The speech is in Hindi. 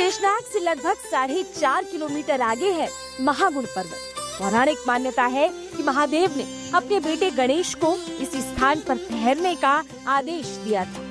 शेषनाग से लगभग 4.5 किलोमीटर आगे है महागुण पर्वत। पौराणिक मान्यता है कि महादेव ने अपने बेटे गणेश को इसी स्थान पर ठहरने का आदेश दिया था।